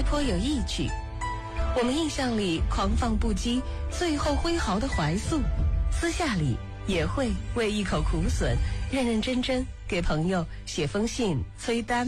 还颇有意趣。我们印象里狂放不羁，最后挥毫的怀素，私下里也会为一口苦笋认认真真给朋友写封信催单。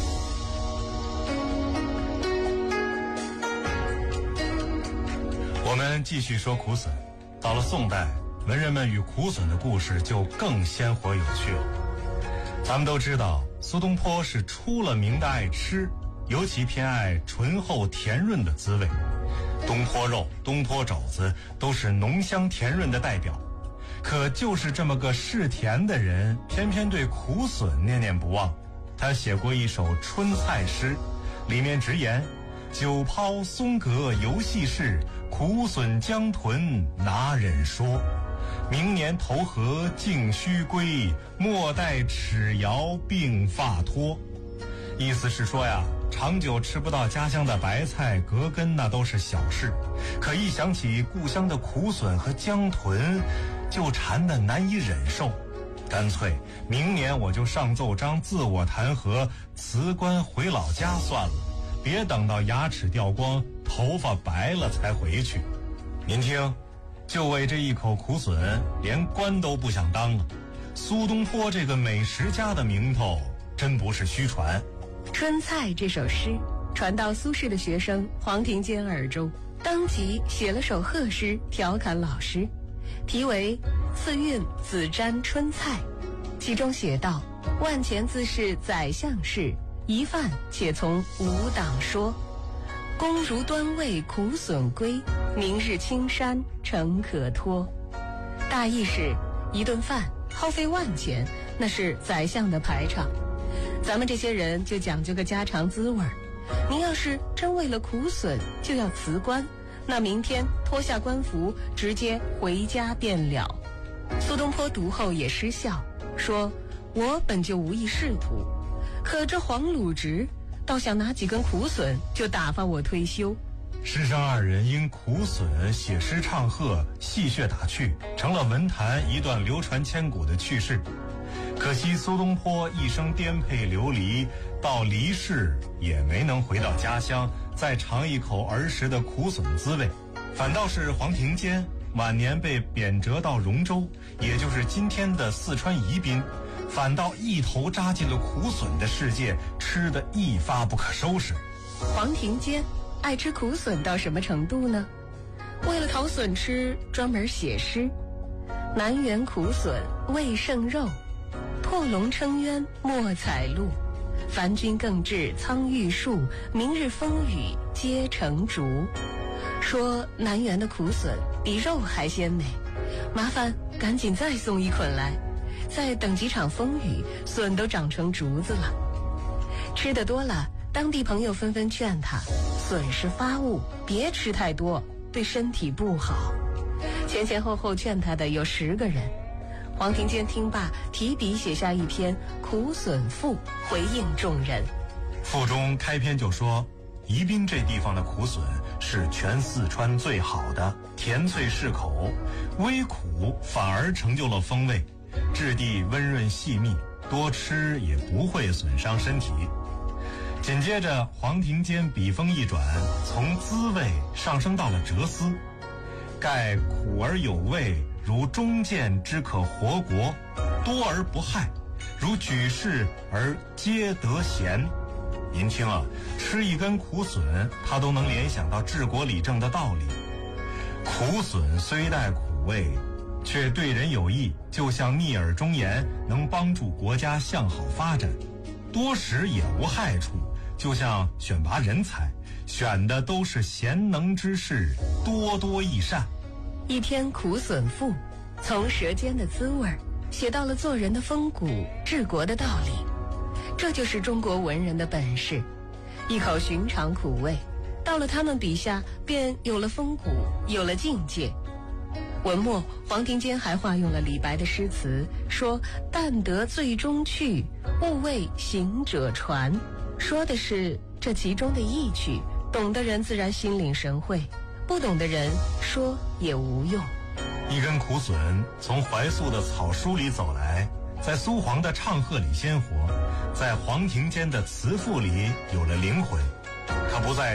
我们继续说苦笋。到了宋代，文人们与苦笋的故事就更鲜活有趣了。咱们都知道，苏东坡是出了名的爱吃，尤其偏爱醇厚甜润的滋味。东坡肉、东坡肘子都是浓香甜润的代表。可就是这么个嗜甜的人，偏偏对苦笋念念不忘。他写过一首春菜诗，里面直言：酒抛松阁游戏事，苦笋将豚哪忍说？明年投河径须归，莫待齿摇鬓发脱。意思是说呀，长久吃不到家乡的白菜、葛根那都是小事，可一想起故乡的苦笋和江豚，就馋得难以忍受。干脆明年我就上奏章自我弹劾，辞官回老家算了，别等到牙齿掉光、头发白了才回去。您听，就为这一口苦笋，连官都不想当了。苏东坡这个美食家的名头真不是虚传。 春菜这首诗传到苏轼的学生黄庭坚耳中，当即写了首贺诗调侃老师，题为《赐韵子瞻春菜》，其中写道：万钱自是宰相事，一饭且从吾党说。公如端味苦笋归，明日青山诚可托。大意是一顿饭耗费万钱，那是宰相的排场。咱们这些人就讲究个家常滋味儿，您要是真为了苦笋就要辞官，那明天脱下官服直接回家便了。苏东坡读后也失笑，说我本就无意仕途，可这黄鲁直倒想拿几根苦笋就打发我退休。 诗生二人因苦笋写诗唱和，戏谑打趣，成了文坛一段流传千古的趣事。可惜苏东坡一生颠沛流离，到离世也没能回到家乡再尝一口儿时的苦笋滋味。反倒是黄庭坚晚年被贬谪到容州，也就是今天的四川宜宾，反倒一头扎进了苦笋的世界，吃得一发不可收拾。 黄庭坚爱吃苦笋到什么程度呢？为了讨笋吃，专门写诗：南园苦笋味胜肉，破笼撑鸢莫采露。凡君更置苍玉树，明日风雨皆成竹。说南园的苦笋比肉还鲜美，麻烦赶紧再送一捆来，再等几场风雨，笋都长成竹子了。吃得多了，当地朋友纷纷劝他，笋是发物，别吃太多，对身体不好。前后后劝他的有10个人。黄庭坚听罢，提笔写下一篇《苦笋赋》，回应众人。 赋中开篇就说，宜宾这地方的苦笋是全四川最好的，甜脆适口，微苦反而成就了风味，质地温润细密，多吃也不会损伤身体。紧接着黄庭坚笔锋一转，从滋味上升到了哲思，盖苦而有味，如忠谏之可活国，多而不害，如举世而皆得贤。您听啊，吃一根苦笋，他都能联想到治国理政的道理。苦笋虽带苦味，却对人有益，就像逆耳忠言，能帮助国家向好发展。多食也无害处，就像选拔人才，选的都是贤能之士，多多益善。 一篇苦笋赋，从舌尖的滋味写到了做人的风骨、治国的道理。这就是中国文人的本事，一口寻常苦味，到了他们笔下便有了风骨，有了境界。文末黄庭坚还化用了李白的诗词，说但得醉中趣，勿为行者传。说的是这其中的意趣，懂的人自然心领神会，不懂的人说也无用。 一根苦笋从怀素的草书里走来，在苏黄的唱和里鲜活，在黄庭坚的词赋里有了灵魂。它不再